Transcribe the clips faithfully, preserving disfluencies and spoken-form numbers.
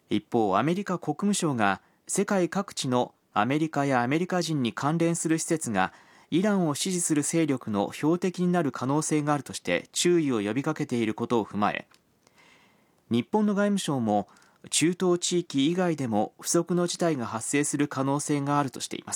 一方、アメリカ国務省が世界各地のアメリカやアメリカ人に関連する施設がイランを支持する勢力の標的になる可能性があるとして注意を呼びかけていることを踏まえ、日本の外務省も中東地域以外でも不測の事態が発生する可能性があるとしています。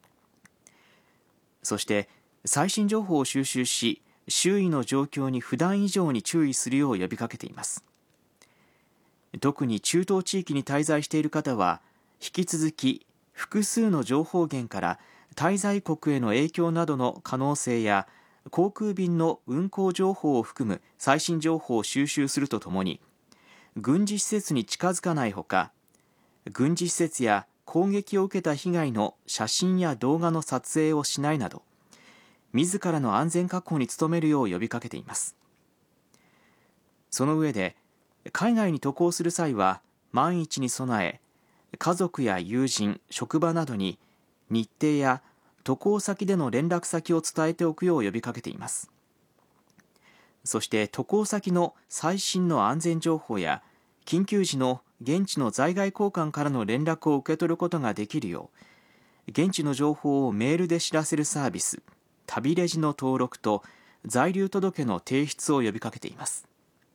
そして最新情報を収集し、周囲の状況に普段以上に注意するよう呼びかけています。特に中東地域に滞在している方は、引き続き複数の情報源から滞在国への影響などの可能性や航空便の運航情報を含む最新情報を収集するとともに、軍事施設に近づかないほか、軍事施設や攻撃を受けた被害の写真や動画の撮影をしないなど、自らの安全確保に努めるよう呼びかけています。その上で、海外に渡航する際は万一に備え、家族や友人、職場などに日程や渡航先での連絡先を伝えておくよう呼びかけています。そして渡航先の最新の安全情報や緊急時の現地の在外公館からの連絡を受け取ることができるよう、現地の情報をメールで知らせるサービス、旅レジの登録と在留届の提出を呼びかけています。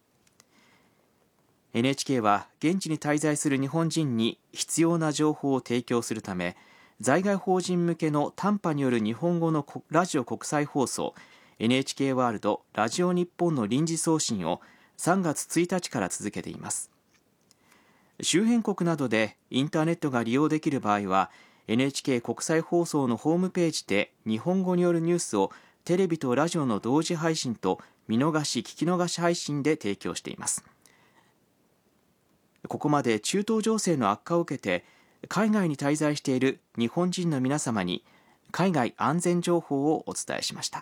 エヌエイチケー は現地に滞在する日本人に必要な情報を提供するため、在外邦人向けの短波による日本語のラジオ国際放送 エヌエイチケー ワールドラジオ日本の臨時送信をさんがつついたちから続けています。周辺国などでインターネットが利用できる場合は、 エヌエイチケー 国際放送のホームページで日本語によるニュースをテレビとラジオの同時配信と見逃し聞き逃し配信で提供しています。ここまで中東情勢の悪化を受けて海外に滞在している日本人の皆様に海外安全情報をお伝えしました。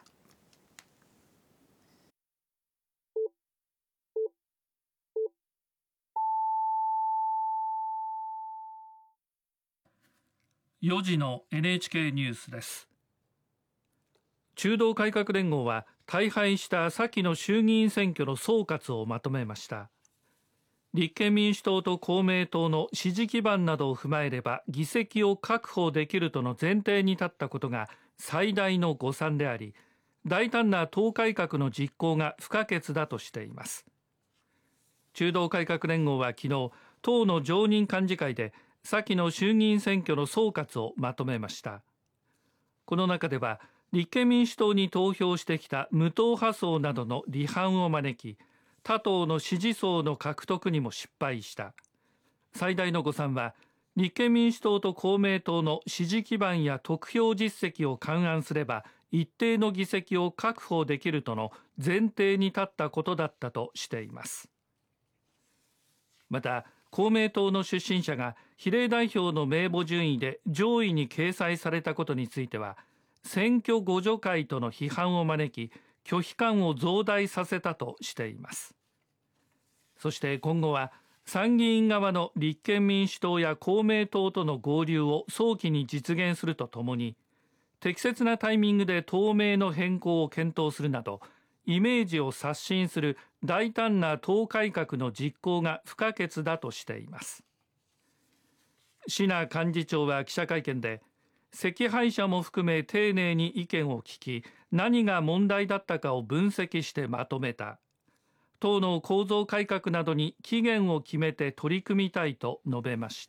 よじの エヌエイチケー ニュースです。中道改革連合は大敗した先の衆議院選挙の総括をまとめました。立憲民主党と公明党の支持基盤などを踏まえれば議席を確保できるとの前提に立ったことが最大の誤算であり、大胆な党改革の実行が不可欠だとしています。中道改革連合は昨日、党の常任幹事会で先の衆議院選挙の総括をまとめました。この中では立憲民主党に投票してきた無党派層などの離反を招き、他党の支持層の獲得にも失敗した。最大の誤算は立憲民主党と公明党の支持基盤や得票実績を勘案すれば一定の議席を確保できるとの前提に立ったことだったとしています。また公明党の出身者が比例代表の名簿順位で上位に掲載されたことについては、選挙互助会との批判を招き拒否感を増大させたとしています。そして今後は参議院側の立憲民主党や公明党との合流を早期に実現するとともに、適切なタイミングで党名の変更を検討するなどイメージを刷新する大胆な党改革の実行が不可欠だとしています。椎名幹事長は記者会見で、惜敗者も含め丁寧に意見を聞き、何が問題だったかを分析してまとめた。党の構造改革などに期限を決めて取り組みたいと述べました。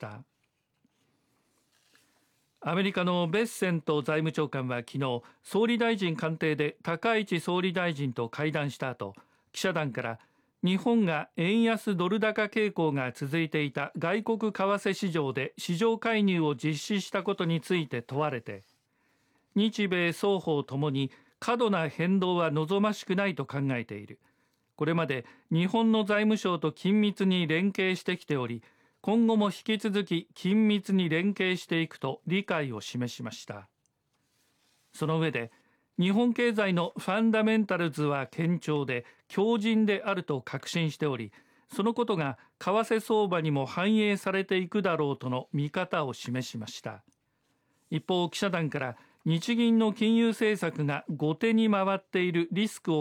アメリカのベッセント財務長官は昨日、総理大臣官邸で高市総理大臣と会談した後、記者団から日本が円安ドル高傾向が続いていた外国為替市場で市場介入を実施したことについて問われて、日米双方ともに過度な変動は望ましくないと考えている。これまで日本の財務省と緊密に連携してきており、今後も引き続き緊密に連携していくと理解を示しました。その上で、日本経済のファンダメンタルズは堅調で強靭であると確信しており、そのことが為替相場にも反映されていくだろうとの見方を示しました。一方、記者団から日銀の金融政策が後手に回っているリスクを